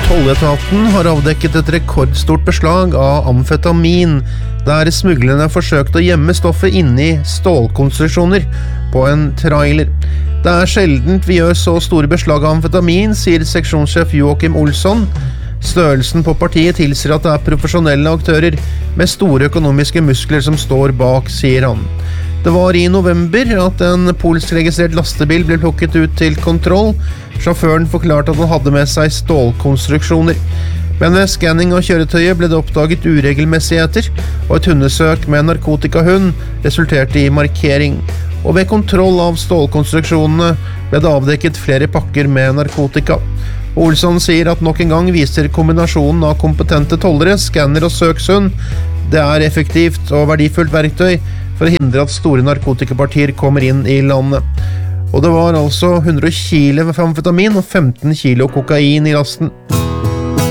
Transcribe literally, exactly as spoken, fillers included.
Tolletaten har avdekket et rekordstort beslag av amfetamin, der smuglerne forsøkte å gjemme stoffet inni stålkonstruksjoner på en trailer. Det er sjeldent vi gjør så store beslag av amfetamin, sier seksjonssjef Joakim Olsson. Størrelsen på partiet tilsier at det er profesjonelle aktører med store økonomiske muskler som står bak, sier han. Det var i november at en polsk-registrert lastebil ble plukket ut til kontroll. Sjåføren forklarte at han hadde med seg stålkonstruksjoner. Men ved scanning av kjøretøyet ble det oppdaget uregelmessigheter, og et hundesøk med narkotikahund resulterte i markering. Og ved kontroll av stålkonstruksjonene ble det avdekket flere pakker med narkotika. Olsson sier at nok en gang viser kombinasjonen av kompetente tollere, scanner og søkshund. Det er effektivt og verdifullt verktøy for å hindre at store narkotikapartier kommer inn i landet. Og det var altså hundre kilo amfetamin og femten kilo kokain i lasten.